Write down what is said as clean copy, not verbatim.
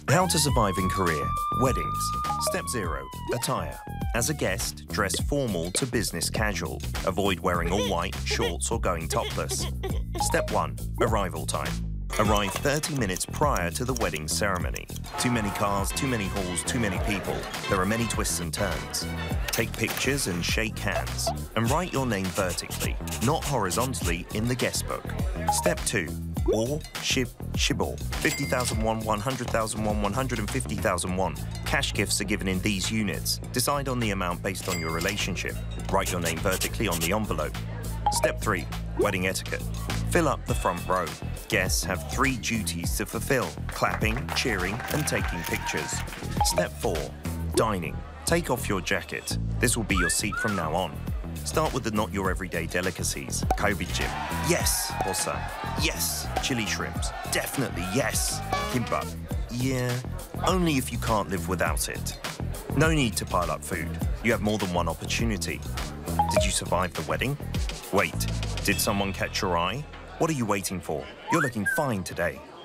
How to survive in Korea. Weddings. Step 0. Attire. As a guest, dress formal to business casual. Avoid wearing all white, shorts or going topless. Step 1. Arrival time. Arrive 30 minutes prior to the wedding ceremony. Too many cars, too many halls, too many people. There are many twists and turns. Take pictures and shake hands. And write your name vertically, not horizontally, in the guest book. Step 2. Or shibor. 50,000 won, 100,000 won, 150,000 won. Cash gifts are given in these units. Decide on the amount based on your relationship. Write your name vertically on the envelope. Step 3. Wedding etiquette. Fill up the front row. Guests have 3 duties to fulfill: clapping, cheering, and taking pictures. Step 4. Dining. Take off your jacket. This will be your seat from now on. Start with the not your everyday delicacies. Kobe-jjim. Yes. Bosa. Yes. Chili shrimps. Definitely yes. Kimbap. Yeah. Only if you can't live without it. No need to pile up food. You have more than one opportunity. Did you survive the wedding? Wait. Did someone catch your eye? What are you waiting for? You're looking fine today.